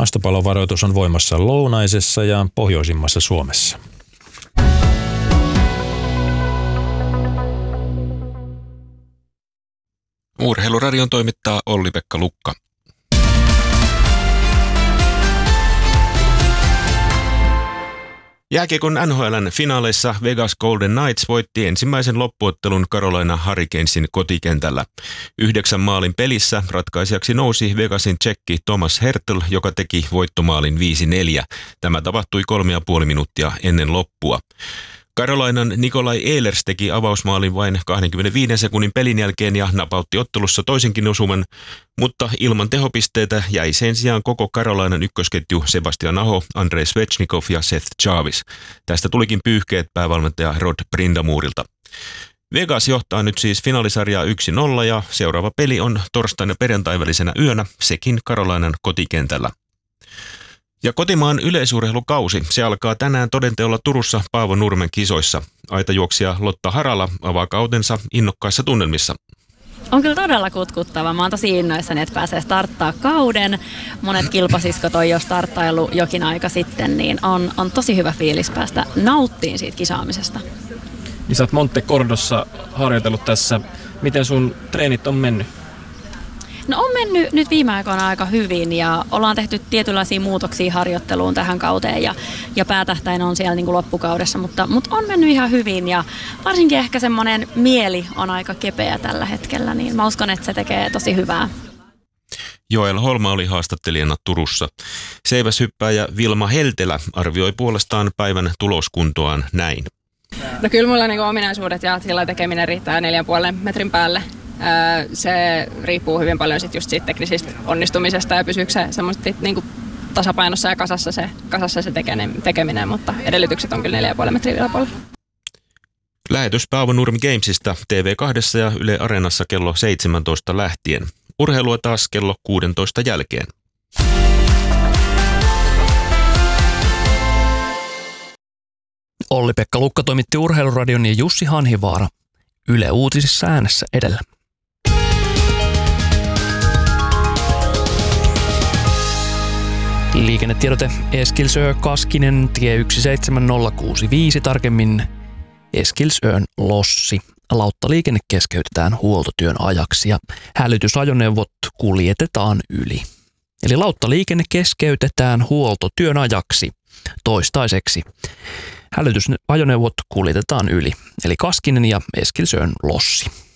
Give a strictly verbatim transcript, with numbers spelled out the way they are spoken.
Maastopalovaroitus on voimassa lounaisessa ja pohjoisimmassa Suomessa. Urheiluradion toimittaa Olli-Pekka Lukka. Jääkiekon N H L:n finaaleissa Vegas Golden Knights voitti ensimmäisen loppuottelun Carolina Hurricanesin kotikentällä. Yhdeksän maalin pelissä ratkaisijaksi nousi Vegasin tsekki Thomas Hertl, joka teki voittomaalin viisi neljä. Tämä tapahtui kolme ja puoli minuuttia ennen loppua. Carolinan Nikolai Ehlers teki avausmaalin vain kaksikymmentäviisi sekunnin pelin jälkeen ja napautti ottelussa toisenkin osuman, mutta ilman tehopisteitä jäi sen sijaan koko Carolinan ykkösketju Sebastian Aho, Andrei Svechnikov ja Seth Jarvis. Tästä tulikin pyyhkeet päävalmentaja Rod Brindamurilta. Vegas johtaa nyt siis finaalisarjaa yksi nolla ja seuraava peli on torstain ja perjantain välisenä yönä, sekin Carolinan kotikentällä. Ja kotimaan yleisurheilukausi, se alkaa tänään todenteolla Turussa Paavo Nurmen kisoissa. Aitajuoksija Lotta Harala avaa kautensa innokkaissa tunnelmissa. On kyllä todella kutkuttava. Mä oon tosi innoissani, että pääsee starttaa kauden. Monet kilpasiskot on jo starttailu jokin aika sitten, niin on, on tosi hyvä fiilis päästä nauttiin siitä kisaamisesta. Niin sä oot Monte Cordossa harjoitellut tässä. Miten sun treenit on mennyt? No on mennyt nyt viime aikoina aika hyvin ja ollaan tehty tietynlaisia muutoksia harjoitteluun tähän kauteen ja, ja päätähtäin on siellä niin kuin loppukaudessa, mutta, mutta on mennyt ihan hyvin ja varsinkin ehkä semmoinen mieli on aika kepeä tällä hetkellä, niin mä uskon, että se tekee tosi hyvää. Joel Holma oli haastattelijana Turussa. Seiväshyppääjä Vilma Heltelä arvioi puolestaan päivän tuloskuntoaan näin. No kyllä mulla niinku ominaisuudet ja sillä tekeminen riittää neljän puolen metrin päälle. Se riippuu hyvin paljon sit just siitä teknisistä onnistumisesta ja pysyykö se semmoisesti niinku tasapainossa ja kasassa se, kasassa se tekeminen, mutta edellytykset on kyllä neljä pilkku viisi metriä yläpuolella. Lähetys Paavo Nurmi Gamesista T V kaksi ja Yle Areenassa kello seitsemäntoista lähtien. Urheilua taas kello kuusitoista jälkeen. Olli-Pekka Lukka toimitti Urheiluradion ja Jussi Hanhivaara. Yle Uutisissa äänessä edellä. Liikennetiedote Eskilsö Kaskinen tie yksi seitsemän nolla kuusi viisi, tarkemmin Eskilsön Lossi. Lauttaliikenne keskeytetään huoltotyön ajaksi ja hälytysajoneuvot kuljetetaan yli. Eli lauttaliikenne keskeytetään huoltotyön ajaksi toistaiseksi. Hälytysajoneuvot kuljetetaan yli, eli Kaskinen ja Eskilsön Lossi.